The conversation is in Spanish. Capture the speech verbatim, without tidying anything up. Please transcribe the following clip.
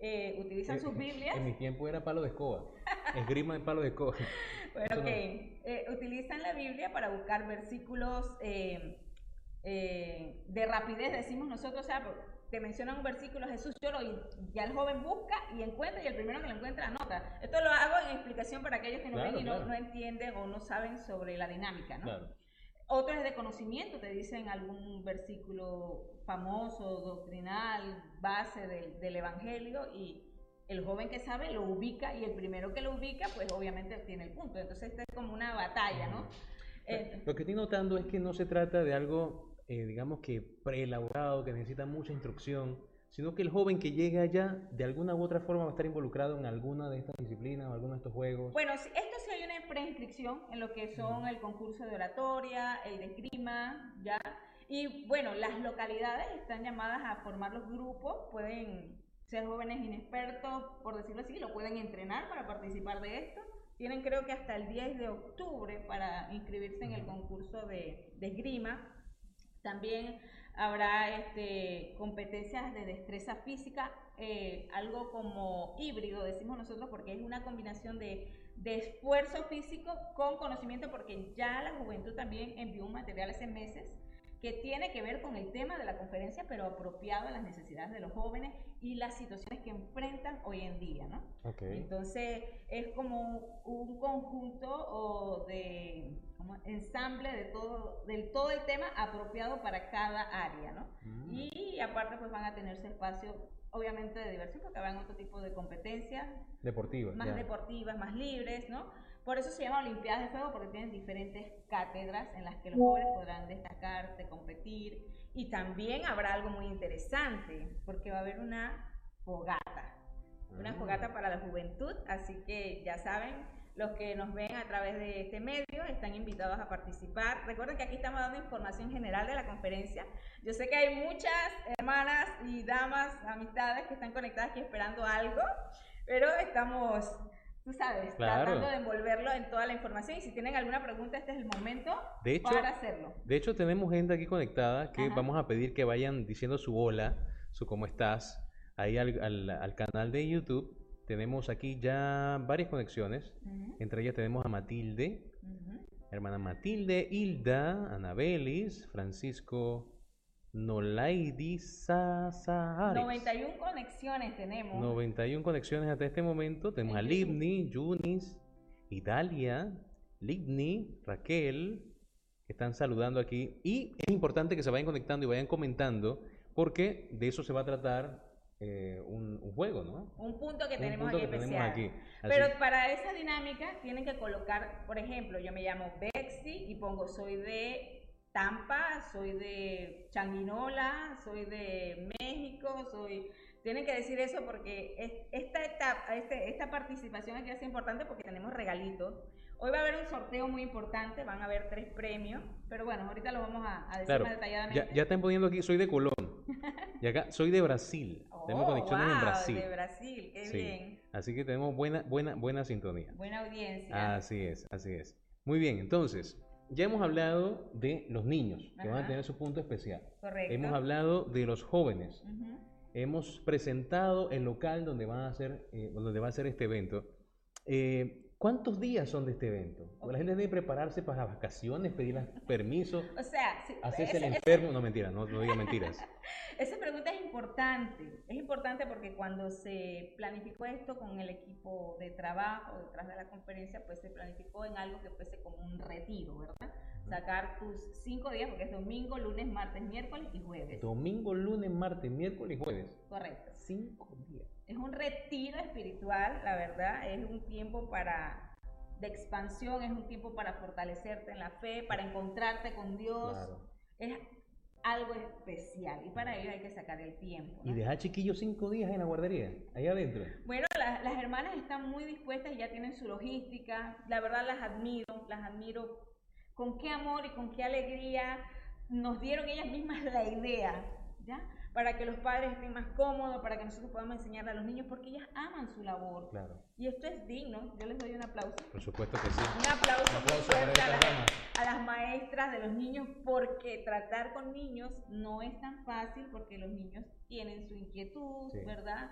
eh, utilizan sus Biblias. En mi tiempo era palo de escoba, esgrima de palo de escoba. Bueno, Eso ok, no. eh, utilizan la Biblia para buscar versículos eh, eh, de rapidez, decimos nosotros, o sea, te mencionan un versículo, Jesús lloró y ya el joven busca y encuentra y el primero que lo encuentra anota. Esto lo hago en explicación para aquellos que no Claro, ven y no, claro. no entienden o no saben sobre la dinámica, ¿no? Claro. Otro es de conocimiento, te dicen algún versículo famoso, doctrinal, base del, del Evangelio y el joven que sabe lo ubica y el primero que lo ubica pues obviamente tiene el punto. Entonces esta es como una batalla, ¿no? Eh, Lo que estoy notando es que no se trata de algo, eh, digamos que preelaborado, que necesita mucha instrucción, sino que el joven que llegue allá, de alguna u otra forma va a estar involucrado en alguna de estas disciplinas o alguno de estos juegos. Bueno, sí, esto sí hay una preinscripción en lo que son el concurso de oratoria, el de esgrima, ¿ya? Y bueno, las localidades están llamadas a formar los grupos, pueden ser jóvenes inexpertos, por decirlo así, lo pueden entrenar para participar de esto. Tienen creo que hasta el diez de octubre para inscribirse en el concurso de, de esgrima. También habrá este, competencias de destreza física, eh, algo como híbrido, decimos nosotros, porque es una combinación de, de esfuerzo físico con conocimiento, porque ya la juventud también envió un material hace meses que tiene que ver con el tema de la conferencia, pero apropiado a las necesidades de los jóvenes y las situaciones que enfrentan hoy en día, ¿no? Okay. Entonces es como un conjunto o de como ensamble de todo, del todo el tema apropiado para cada área, ¿no? Mm. Y aparte pues van a tener su espacio obviamente de diversión porque van otro tipo de competencias deportivas, más ya. deportivas, más libres, ¿no? Por eso se llama Olimpiadas de Fuego, porque tienen diferentes cátedras en las que los jóvenes podrán destacarse, competir. Y también habrá algo muy interesante, porque va a haber una fogata. Una ah. fogata para la juventud, así que ya saben, los que nos ven a través de este medio están invitados a participar. Recuerden que aquí estamos dando información general de la conferencia. Yo sé que hay muchas hermanas y damas, amistades que están conectadas aquí esperando algo, pero estamos... Tú sabes, claro. tratando de envolverlo en toda la información y si tienen alguna pregunta este es el momento de hecho, para hacerlo. De hecho tenemos gente aquí conectada que Ajá. vamos a pedir que vayan diciendo su hola, su cómo estás, ahí al, al, al canal de YouTube. Tenemos aquí ya varias conexiones, uh-huh. entre ellas tenemos a Matilde, uh-huh. hermana Matilde, Hilda, Anabelis, Francisco... Nolaidi Sasares. noventa y una conexiones tenemos. noventa y una conexiones hasta este momento. Tenemos a Libni, Yunis, Italia, Libni, Raquel, que están saludando aquí. Y es importante que se vayan conectando y vayan comentando, porque de eso se va a tratar eh, un, un juego, ¿no? Un punto que un tenemos punto aquí que especial. Tenemos aquí. Pero para esa dinámica tienen que colocar, por ejemplo, yo me llamo Bexy y pongo soy de... Tampa, soy de Changuinola, soy de México, soy... Tienen que decir eso porque esta etapa, este, esta participación aquí es importante porque tenemos regalitos. Hoy va a haber un sorteo muy importante, van a haber tres premios, pero bueno, ahorita lo vamos a, a decir claro, más detalladamente. Ya, ya están poniendo aquí, soy de Colón, y acá soy de Brasil, oh, tenemos conexiones wow, en Brasil. de Brasil, qué sí. bien. Así que tenemos buena, buena, buena sintonía. Buena audiencia. Así es, así es. Muy bien, entonces... Ya hemos hablado de los niños, que Ajá. van a tener su punto especial. Correcto. Hemos hablado de los jóvenes. Uh-huh. Hemos presentado el local donde, van a hacer, eh, donde va a ser este evento. Eh, ¿Cuántos días son de este evento? Okay. La gente debe prepararse para las vacaciones, pedir permiso, o sea, sí, hacerse ese, el enfermo. Ese... No, mentira, no, no diga mentiras. Esa pregunta es importante. Es importante porque cuando se planificó esto con el equipo de trabajo detrás de la conferencia, pues se planificó en algo que fuese como un retiro, ¿verdad? Uh-huh. Sacar tus cinco días, porque es domingo, lunes, martes, miércoles y jueves. Domingo, lunes, martes, miércoles y jueves. Correcto. Cinco días. Es un retiro espiritual, la verdad, es un tiempo para de expansión, es un tiempo para fortalecerte en la fe, para encontrarte con Dios. Claro. Es algo especial y para ello hay que sacar el tiempo, ¿no? Y dejar chiquillos cinco días en la guardería, allá adentro. Bueno, la, las hermanas están muy dispuestas y ya tienen su logística. La verdad las admiro, las admiro. Con qué amor y con qué alegría nos dieron ellas mismas la idea, ¿ya? Para que los padres estén más cómodos, para que nosotros podamos enseñarle a los niños, porque ellas aman su labor. Claro. Y esto es digno. Yo les doy un aplauso. Por supuesto que sí. Un aplauso, un aplauso muy fuerte para a, las, a las maestras de los niños, porque tratar con niños no es tan fácil, porque los niños tienen su inquietud, sí. ¿verdad?